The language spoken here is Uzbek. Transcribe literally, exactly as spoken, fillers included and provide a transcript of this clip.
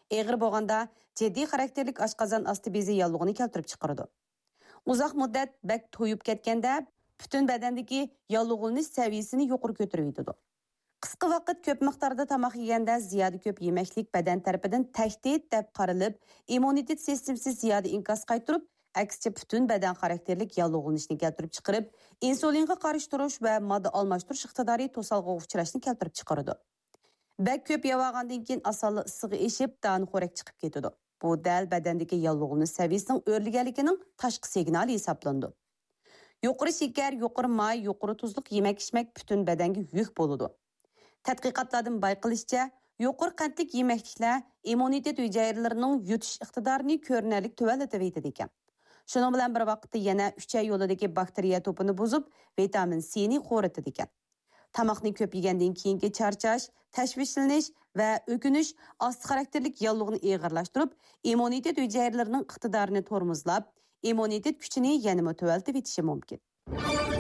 Eğri bo'lganda ciddi xarakterlik oshqozon osti bezi yallig'ini keltirib chiqaradi. Uzoq muddat bak to'yib ketganda butun badandagi yallig'lanish saviyasini yuqori ko'tarib yetadi. Qisqa vaqt ko'p miqdorda tamoq yeganda ziyoda ko'p yemaklik badan tarafidan tahdid deb qaralib, immunitet sistemasi ziyoda inkas qaytirib, aksicha butun badan xarakterlik yallig'lanishni keltirib chiqarib, insulinga qarshi turish va modda almashtirish iqtidori to'salg'iga uchrashni keltirib chiqaradi. Bak ko'p yevagandan keyin asonli issig'i eshib, dani xo'rak chiqib ketadi. Bu dal badandagi yallig'lanish saviyasining o'rliganligining tashqi signali hisoblanadi. Yuqori shakar, yuqori may, yuqori tuzliq yemak-ichmak butun badanga yuk bo'ladi. Tadqiqotlardan bayqilishicha, yuqori qandlik yemekliklar immunitet hujayralarining yutish iqtidorini ko'rinarli tuvallatib etadi ekan. Shuning bilan bir vaqtda yana uch ay yo'lidagi bakteriya to'pini buzib, vitamin C ni xo'ritadi ekan. Tamoqni ko'p yegandan keyingi charchash, tashvishlanish va o'kinish osti xarakterlik yallig'ini og'irlashtirib, immunitet hujayralarining iqtidorini tormozlab, immunitet kuchini yanada tuvallatib etishi mumkin.